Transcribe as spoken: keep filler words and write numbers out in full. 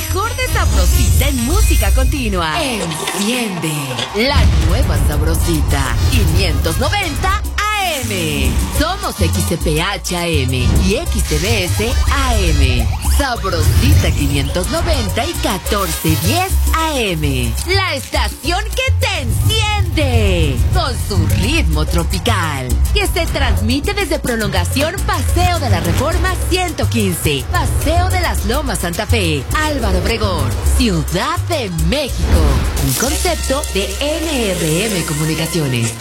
mejor de Sabrosita en música continua. Enciende la nueva Sabrosita quinientos noventa A M. Somos X T P H A M y X T B S A M. Sabrosita quinientos noventa y catorce diez A M. La estación que te enciende con su ritmo tropical, que se transmite desde Prolongación Paseo de la Reforma ciento quince, Paseo de las Lomas Santa Fe, Álvaro Obregón, Ciudad de México. Un concepto de N R M Comunicaciones.